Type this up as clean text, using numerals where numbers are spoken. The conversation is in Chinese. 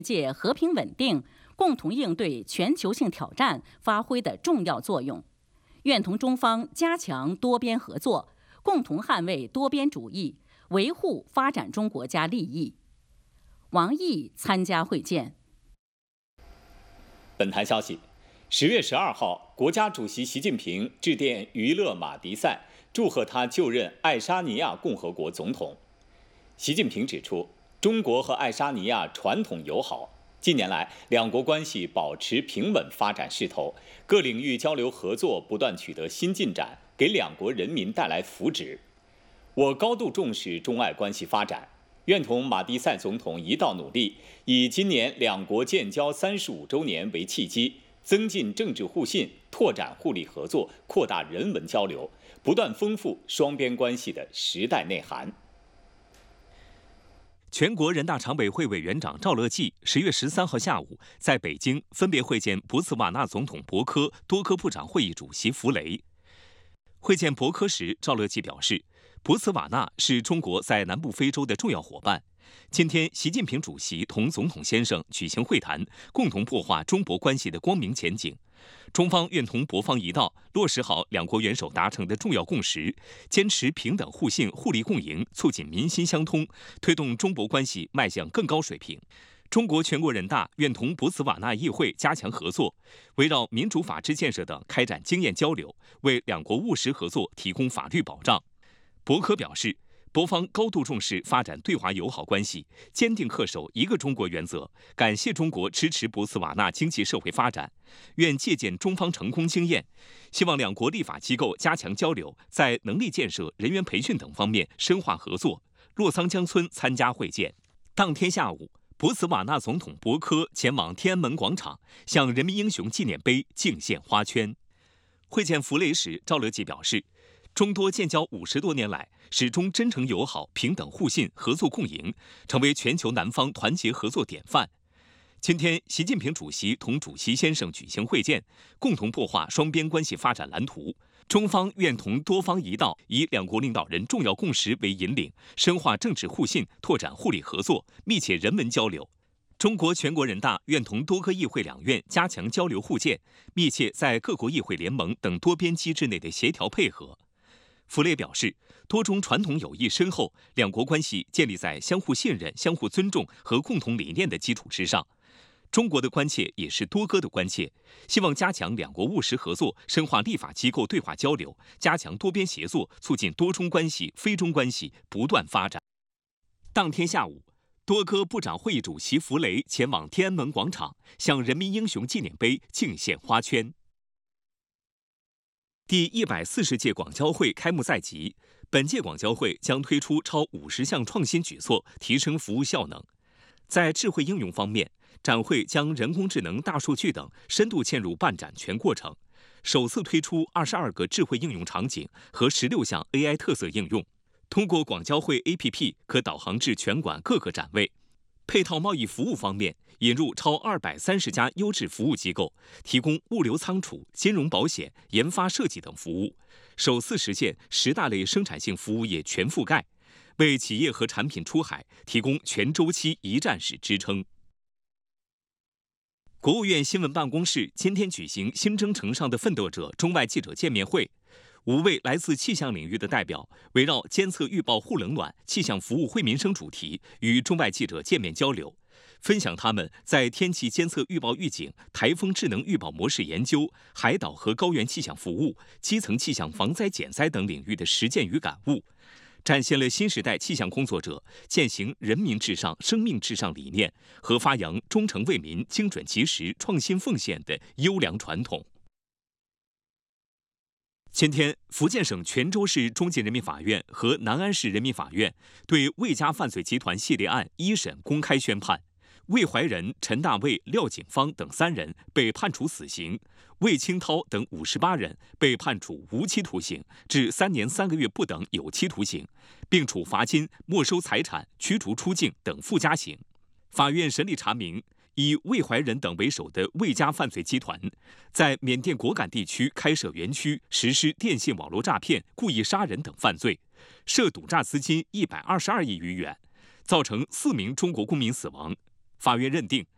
界和平稳定、共同应对全球性挑战发挥的重要作用，愿同中方加强多边合作，共同捍卫多边主义，维护发展中国家利益。王毅参加会见。 本台消息，10月12号，国家主席习近平致电娱乐马迪赛，祝贺他就任爱沙尼亚共和国总统。习近平指出，中国和爱沙尼亚传统友好，近年来两国关系保持平稳发展势头，各领域交流合作不断取得新进展，给两国人民带来福祉。我高度重视中爱关系发展，愿同马蒂塞总统一道努力，以今年两国建交35周年为契机，增进政治互信，拓展互利合作，扩大人文交流，不断丰富双边关系的时代内涵。 全国人大常委会委员长赵乐际10月13号下午在北京分别会见博茨瓦纳总统博科、多科部长会议主席弗雷。会见博科时，赵乐际表示，博茨瓦纳是中国在南部非洲的重要伙伴。今天，习近平主席同总统先生举行会谈，共同擘画中博关系的光明前景。中方愿同博方一道，落实好两国元首达成的重要共识，坚持平等互信、互利共赢，促进民心相通，推动中博关系迈向更高水平。中国全国人大愿同博茨瓦纳议会加强合作，围绕民主法治建设等开展经验交流，为两国务实合作提供法律保障。博科表示，博方高度重视发展对华友好关系，坚定恪守一个中国原则，感谢中国支持博茨瓦纳经济社会发展，愿借鉴中方成功经验，希望两国立法机构加强交流，在能力建设、人员培训等方面深化合作。洛桑江村参加会见。当天下午，博茨瓦纳总统博科前往天安门广场，向人民英雄纪念碑敬献花圈。会见弗雷时，赵乐际表示，中多建交50多年来，始终真诚友好、平等互信、合作共赢，成为全球南方团结合作典范。今天，习近平主席同主席先生举行会见，共同擘画双边关系发展蓝图。中方愿同多方一道，以两国领导人重要共识为引领，深化政治互信，拓展互利合作，密切人文交流。中国全国人大愿同多个议会两院加强交流互鉴，密切在各国议会联盟等多边机制内的协调配合。弗雷表示，多中传统友谊深厚，两国关系建立在相互信任、相互尊重和共同理念的基础之上。中国的关切也是多哥的关切，希望加强两国务实合作，深化立法机构对话交流，加强多边协作，促进多中关系、非中关系不断发展。当天下午，多哥部长会议主席弗雷前往天安门广场，向人民英雄纪念碑敬献花圈。第140届广交会开幕在即，本届广交会将推出超50项创新举措，提升服务效能。在智慧应用方面，展会将人工智能、大数据等深度嵌入办展全过程，首次推出22个智慧应用场景和16项 AI 特色应用。通过广交会 APP 可导航至全馆各个展位。配套贸易服务方面，引入超230家优质服务机构，提供物流仓储、金融保险、研发设计等服务，首次实现10大类生产性服务业全覆盖，为企业和产品出海提供全周期一站式支撑。国务院新闻办公室今天举行新征程上的奋斗者中外记者见面会，5位来自气象领域的代表围绕监测预报护冷暖、气象服务惠民生主题与中外记者见面交流，分享他们在天气监测预报预警、台风智能预报模式研究、海岛和高原气象服务、基层气象防灾减灾等领域的实践与感悟，展现了新时代气象工作者践行人民至上、生命至上理念和发扬忠诚为民、精准及时、创新奉献的优良传统。今天，福建省泉州市中级人民法院和南安市人民法院对魏家犯罪集团系列案一审公开宣判，魏怀仁、陈大卫、廖景芳等3人被判处死刑，魏清涛等58人被判处无期徒刑至3年3个月不等有期徒刑，并处罚金、没收财产、驱逐出境等附加刑。法院审理查明，以魏怀仁等为首的魏家犯罪集团，在缅甸果敢地区开设园区，实施电信网络诈骗、故意杀人等犯罪，涉赌诈资金122亿余元，造成4名中国公民死亡。法院认定，